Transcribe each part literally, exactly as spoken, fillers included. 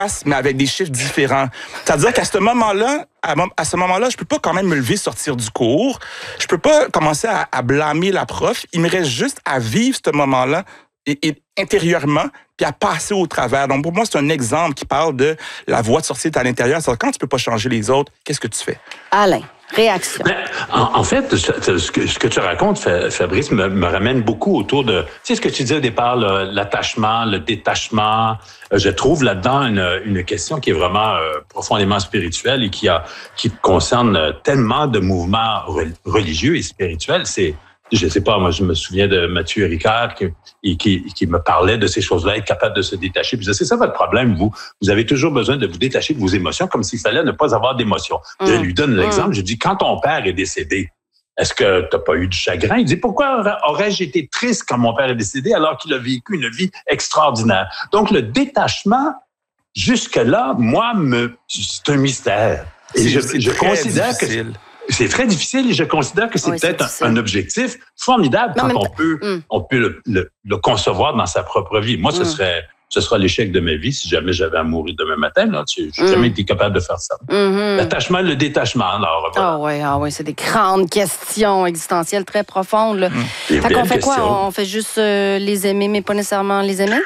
mais avec des chiffres différents. C'est-à-dire qu'à ce moment-là, à, à ce moment-là, je peux pas quand même me lever, sortir du cours. Je peux pas commencer à, à blâmer la prof. Il me reste juste à vivre ce moment-là et, et intérieurement, puis à passer au travers. Donc, pour moi, c'est un exemple qui parle de la voie de sortie à l'intérieur. C'est-à-dire, quand tu peux pas changer les autres, qu'est-ce que tu fais? Alain, réaction. Ben, en, en fait, ce que, ce que tu racontes, Fabrice, me, me ramène beaucoup autour de... Tu sais, ce que tu disais au départ, là, l'attachement, le détachement. Je trouve là-dedans une, une question qui est vraiment euh, profondément spirituelle et qui, a, qui concerne tellement de mouvements religieux et spirituels. C'est... Je sais pas, moi, je me souviens de Mathieu Ricard qui, qui, qui me parlait de ces choses-là, être capable de se détacher. Puis c'est ça votre problème, vous. Vous avez toujours besoin de vous détacher de vos émotions comme s'il fallait ne pas avoir d'émotions. Mmh. Je lui donne l'exemple, mmh. je dis, quand ton père est décédé, est-ce que t'as pas eu du chagrin? Il dit, pourquoi aurais-je été triste quand mon père est décédé alors qu'il a vécu une vie extraordinaire? Donc, le détachement, jusque-là, moi, me, c'est un mystère. Et c'est, je, c'est je considère difficile. que... C'est très difficile et je considère que c'est oui, peut-être c'est un, un objectif formidable non, quand on peut, mm. on peut le, le, le concevoir dans sa propre vie. Moi, mm. ce serait, ce sera l'échec de ma vie si jamais j'avais à mourir demain matin. Là, je n'ai mm. jamais été capable de faire ça. Mm-hmm. L'attachement, le détachement. Alors, voilà. Ah oui, ah oui, c'est des grandes questions existentielles très profondes. Là. Mm. Fait qu'on fait questions. Quoi? On fait juste euh, les aimer, mais pas nécessairement les aimer?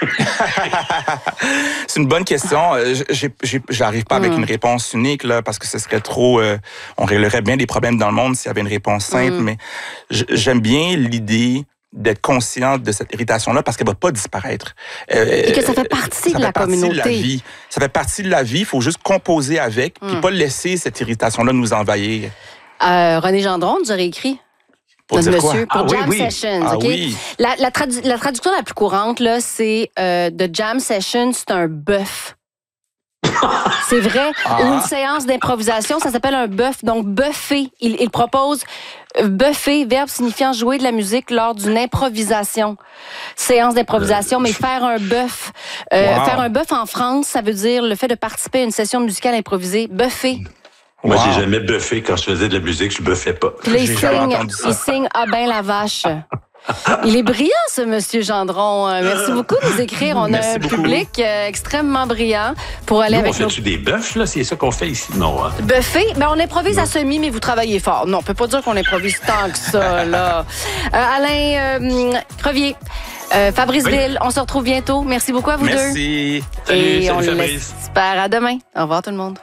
C'est une bonne question. J'ai, j'ai, j'arrive pas mm. avec une réponse unique, là, parce que ce serait trop... Euh, on réglerait bien des problèmes dans le monde s'il y avait une réponse simple, mm. mais j'aime bien l'idée d'être consciente de cette irritation-là parce qu'elle va pas disparaître. Euh, Et que ça fait partie ça de fait la partie communauté. De la vie. Ça fait partie de la vie. Il faut juste composer avec, mm. puis pas laisser cette irritation-là nous envahir. Euh, René Gendron nous aurait écrit. Pour Notre dire monsieur, quoi? pour ah, Jam oui, oui. Sessions, ah, OK? Oui. La, la, tradu- la traduction la plus courante, là, c'est euh, de Jam Session, c'est un bœuf. C'est vrai. Ah. Une séance d'improvisation, ça s'appelle un bœuf. Donc, bœuffer. Il, il propose bœuffer, verbe signifiant jouer de la musique lors d'une improvisation. Séance d'improvisation, mais faire un bœuf. Euh, wow. Faire un bœuf en France, ça veut dire le fait de participer à une session musicale improvisée. Bœuffer. Moi, wow. j'ai jamais buffé quand je faisais de la musique, je buffais pas. Puis là, il signe, il signe Ah ben la vache. Il est brillant, ce monsieur Gendron. Merci beaucoup de nous écrire. On Merci a un beaucoup. public euh, extrêmement brillant pour aller Nous, avec on fait-tu nos... des bœufs, là? C'est ça qu'on fait ici? Non. Hein? Buffet? Ben, on improvise non. à semi, mais vous travaillez fort. Non, on peut pas dire qu'on improvise tant que ça, là. Euh, Alain euh, Crevier, euh, Fabrice oui. Ville, on se retrouve bientôt. Merci beaucoup à vous Merci. deux. Merci. Salut, Et salut on Fabrice. l'espère à demain. Au revoir tout le monde.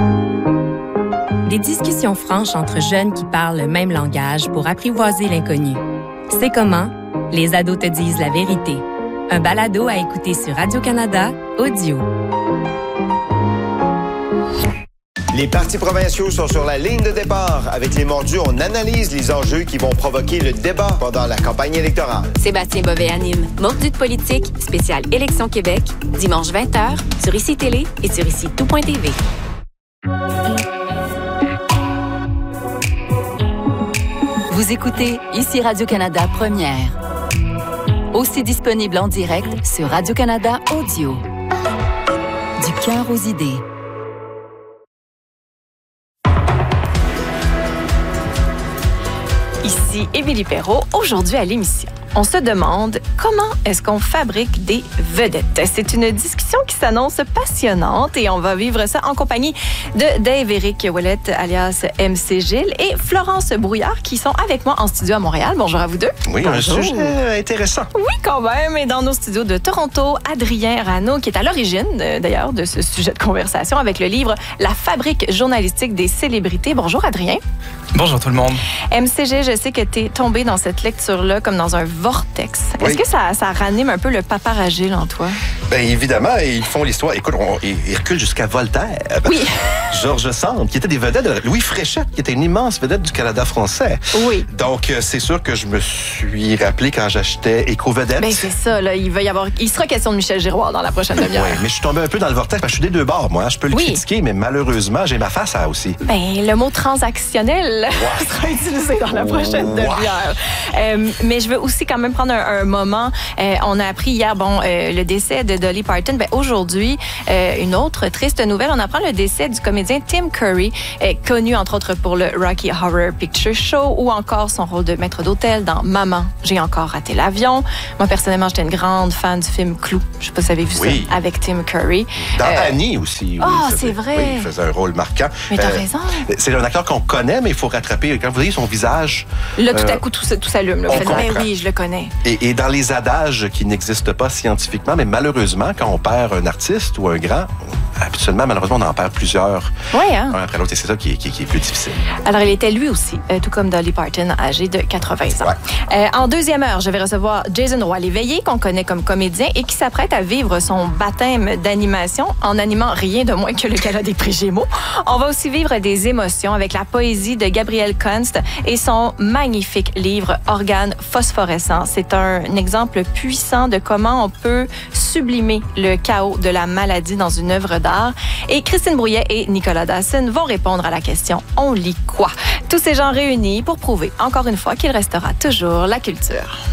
Des discussions franches entre jeunes qui parlent le même langage pour apprivoiser l'inconnu. C'est comment? Les ados te disent la vérité. Un balado à écouter sur Radio-Canada Audio. Les partis provinciaux sont sur la ligne de départ. Avec les mordus, on analyse les enjeux qui vont provoquer le débat pendant la campagne électorale. Sébastien Bovet anime Mordus de politique, spécial Élection Québec, dimanche vingt heures, sur I C Télé et sur ici tout point t v. Vous écoutez ici Radio-Canada Première. Aussi disponible en direct sur Radio-Canada Audio. Du cœur aux idées. Ici Émilie Perrault, aujourd'hui à l'émission. On se demande comment est-ce qu'on fabrique des vedettes. C'est une discussion qui s'annonce passionnante et on va vivre ça en compagnie de Dave-Éric Ouellette, alias M C Gilles, et Florence Brouillard, qui sont avec moi en studio à Montréal. Bonjour à vous deux. Oui, Bonjour. Un sujet intéressant. Oui, quand même. Et dans nos studios de Toronto, Adrien Rano, qui est à l'origine, d'ailleurs, de ce sujet de conversation avec le livre « La fabrique journalistique des célébrités ». Bonjour, Adrien. Bonjour tout le monde. M C G, je sais que tu es tombé dans cette lecture-là comme dans un vortex. Oui. Est-ce que ça, ça ranime un peu le paparagile en toi? Bien, évidemment, ils font l'histoire. Écoute, on, ils, ils reculent jusqu'à Voltaire. Oui. Georges Sand, qui était des vedettes. Louis Fréchette, qui était une immense vedette du Canada français. Oui. Donc, c'est sûr que je me suis rappelé quand j'achetais Éco-Vedette. Bien, c'est ça. Là, il va y avoir... Il sera question de Michel Giroir dans la prochaine demi-heure. Oui, mais je suis tombé un peu dans le vortex parce que je suis des deux bords, moi. Je peux le oui. critiquer, mais malheureusement, j'ai ma face à aussi. Bien, le mot transactionnel, lequel wow. sera utilisé dans la prochaine wow. demi-heure. Euh, mais je veux aussi quand même prendre un, un moment. Euh, on a appris hier, bon, euh, le décès de Dolly Parton. Ben, aujourd'hui, euh, une autre triste nouvelle. On apprend le décès du comédien Tim Curry, euh, connu entre autres pour le Rocky Horror Picture Show ou encore son rôle de maître d'hôtel dans Maman, j'ai encore raté l'avion. Moi, personnellement, j'étais une grande fan du film Clou. Je sais pas si vous avez vu oui. ça avec Tim Curry. Dans euh, Annie aussi. Oh, oui, c'est vrai. Oui, il faisait un rôle marquant. Mais t'as euh, raison. C'est un acteur qu'on connaît, mais il faut rattraper. Quand vous voyez son visage... Là, tout à coup, tout, tout s'allume. Là. On comprend. Ben oui, je le connais. Et, et dans les adages qui n'existent pas scientifiquement, mais malheureusement, quand on perd un artiste ou un grand, habituellement, malheureusement, on en perd plusieurs. Oui, hein? Un après l'autre, et c'est ça qui est, qui, qui est plus difficile. Alors, il était lui aussi, euh, tout comme Dolly Parton, âgé de quatre-vingts ans. Ouais. Euh, en deuxième heure, je vais recevoir Jason Roy-Léveillé, qu'on connaît comme comédien et qui s'apprête à vivre son baptême d'animation en animant rien de moins que le Gala des prix Gémeaux. On va aussi vivre des émotions avec la poésie de Gabriel Kunst et son magnifique livre Organes phosphorescents. C'est un exemple puissant de comment on peut sublimer le chaos de la maladie dans une œuvre d'art. Et Christine Brouillet et Nicolas Dawson vont répondre à la question « On lit quoi ?» Tous ces gens réunis pour prouver encore une fois qu'il restera toujours la culture.